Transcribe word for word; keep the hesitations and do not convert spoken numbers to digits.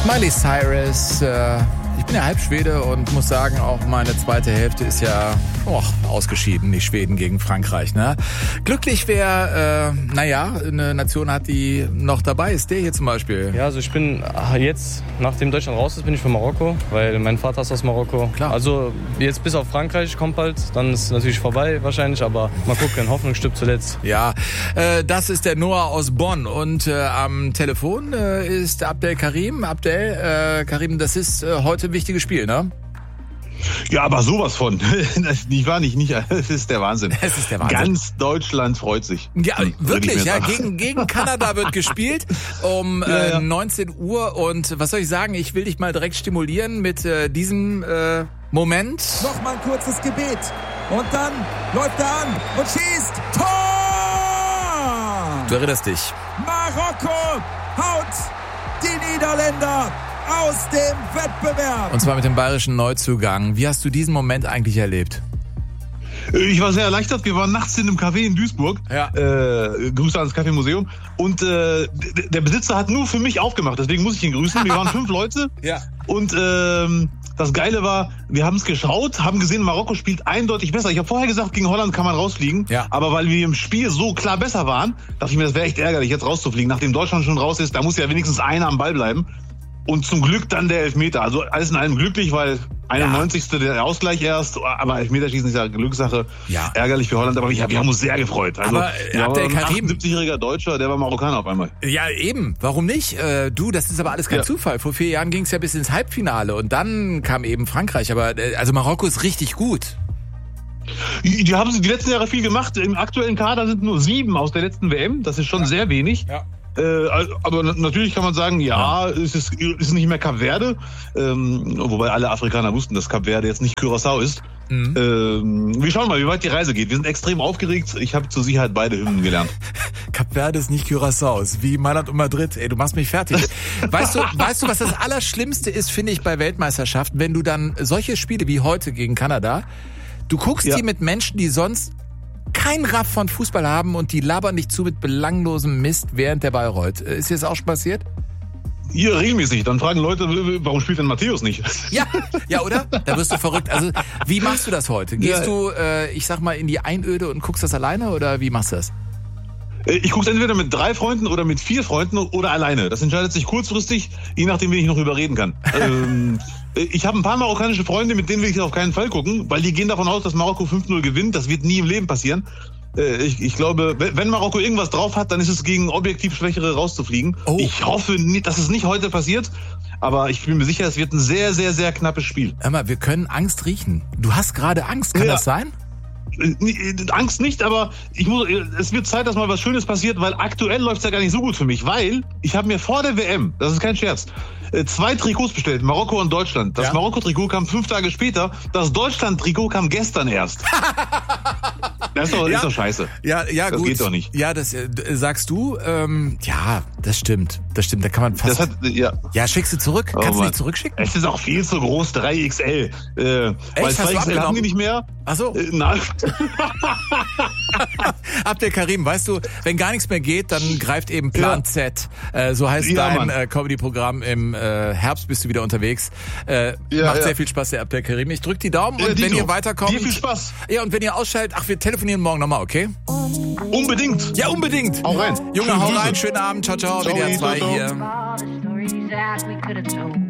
Miley Cyrus, äh, ich bin ja halb Schwede und muss sagen, auch meine zweite Hälfte ist ja oh, ausgeschieden, nicht Schweden gegen Frankreich. Ne? Glücklich wer, äh, naja, eine Nation hat, die noch dabei ist, der hier zum Beispiel. Ja, also ich bin jetzt, nachdem Deutschland raus ist, bin ich für Marokko, weil mein Vater ist aus Marokko. Klar. Also jetzt bis auf Frankreich kommt bald, dann ist es natürlich vorbei wahrscheinlich, aber mal gucken, Hoffnung stirbt zuletzt. Ja, äh, das ist der Noah aus Bonn und äh, am Telefon äh, ist Abdel Karim. Abdel, äh, Karim, das ist äh, heute ein wichtiges Spiel, ne? Ja, aber sowas von. Das nicht wahr, nicht, nicht. Das ist der Wahnsinn. Es ist der Wahnsinn. Ganz Deutschland freut sich. Ja, wirklich, ja. Gegen, gegen Kanada wird gespielt um ja, ja. Äh, neunzehn Uhr. Und was soll ich sagen? Ich will dich mal direkt stimulieren mit äh, diesem äh, Moment. Nochmal ein kurzes Gebet. Und dann läuft er an und schießt. Tor! Du erinnerst dich. Marokko haut die Niederländer aus dem Wettbewerb. Und zwar mit dem bayerischen Neuzugang. Wie hast du diesen Moment eigentlich erlebt? Ich war sehr erleichtert. Wir waren nachts in einem Café in Duisburg. Ja. Äh, Grüße ans Café Museum. Und äh, der Besitzer hat nur für mich aufgemacht. Deswegen muss ich ihn grüßen. Wir waren fünf Leute. Ja. Und ähm, das Geile war, wir haben es geschaut, haben gesehen, Marokko spielt eindeutig besser. Ich habe vorher gesagt, gegen Holland kann man rausfliegen. Ja. Aber weil wir im Spiel so klar besser waren, dachte ich mir, das wäre echt ärgerlich, jetzt rauszufliegen. Nachdem Deutschland schon raus ist, da muss ja wenigstens einer am Ball bleiben. Und zum Glück dann der Elfmeter. Also alles in allem glücklich, weil einundneunzigste der Ausgleich erst. Aber Elfmeterschießen ist ja Glückssache. Ja. Ärgerlich für Holland, aber wir haben uns sehr gefreut. Also, Aber, äh, Abdel ein Karim- achtundsiebzigjähriger Deutscher, der war Marokkaner auf einmal. Ja, eben. Warum nicht? Äh, du, das ist aber alles kein Ja. Zufall. Vor vier Jahren ging es ja bis ins Halbfinale und dann kam eben Frankreich. Aber äh, also Marokko ist richtig gut. Die, die haben die letzten Jahre viel gemacht. Im aktuellen Kader sind nur sieben aus der letzten W M. Das ist schon sehr wenig. Ja. Äh, aber natürlich kann man sagen, ja, es ist, ist nicht mehr Kap Verde, ähm, wobei alle Afrikaner wussten, dass Kap Verde jetzt nicht Curaçao ist. Mhm. Ähm, wir schauen mal, wie weit die Reise geht. Wir sind extrem aufgeregt. Ich habe zur Sicherheit beide Hymnen gelernt. Kap Verde ist nicht Curaçao, ist wie Mailand und Madrid. Ey, du machst mich fertig. Weißt du, weißt du, was das Allerschlimmste ist, finde ich, bei Weltmeisterschaften, wenn du dann solche Spiele wie heute gegen Kanada, du guckst Ja. die mit Menschen, die sonst kein Raff von Fußball haben und die labern dich zu mit belanglosem Mist, während der Ball rollt. Ist dir das auch schon passiert? Hier regelmäßig. Dann fragen Leute, warum spielt denn Matthäus nicht? Ja, ja, oder? Da wirst du verrückt. Also, wie machst du das heute? Gehst Ja. du, äh, ich sag mal, in die Einöde und guckst das alleine oder wie machst du das? Ich gucke entweder mit drei Freunden oder mit vier Freunden oder alleine. Das entscheidet sich kurzfristig, je nachdem, wen ich noch überreden kann. ähm, ich habe ein paar marokkanische Freunde, mit denen will ich auf keinen Fall gucken, weil die gehen davon aus, dass Marokko fünf null gewinnt. Das wird nie im Leben passieren. Äh, ich, ich glaube, wenn Marokko irgendwas drauf hat, dann ist es gegen objektiv Schwächere rauszufliegen. Oh. Ich hoffe, nicht, dass es nicht heute passiert. Aber ich bin mir sicher, es wird ein sehr, sehr, sehr knappes Spiel. Hör mal, wir können Angst riechen. Du hast gerade Angst, kann Ja. das sein? Angst nicht, aber ich muss, es wird Zeit, dass mal was Schönes passiert, weil aktuell läuft's ja gar nicht so gut für mich, weil ich habe mir vor der W M, das ist kein Scherz, zwei Trikots bestellt, Marokko und Deutschland. Das Ja. Marokko-Trikot kam fünf Tage später, das Deutschland-Trikot kam gestern erst. Das ist doch, Ja. ist doch scheiße. Ja, ja, Das gut. geht doch nicht. Ja, das äh, sagst du. Ähm, ja, das stimmt. Das stimmt. Da kann man fast. Das hat, ja. Ja, schickst du zurück? Oh, Kannst du Mann. nicht zurückschicken? Es ist auch viel zu groß, drei X L. Äh, weil Hast zwei du X L haben abgenommen? die nicht mehr. Ach so. Äh, nein. Abdel Karim, weißt du, wenn gar nichts mehr geht, dann greift eben Plan Ja. Z. Äh, so heißt Ja, dein Mann. äh, Comedy-Programm. Im äh, Herbst bist du wieder unterwegs. Äh, Ja, macht ja. sehr viel Spaß, der Abdel Karim. Ich drück die Daumen Ja, und wenn Dito, ihr weiterkommt. dir viel Spaß. Ja, und wenn ihr ausschaltet, ach, wir telefonieren morgen nochmal, okay? Unbedingt. Ja, unbedingt. Hau rein. Junge, Schöne hau Grüße. rein, schönen Abend, ciao, ciao, Ciao, W D R zwei ciao, ciao. hier. All the stories that we could have told.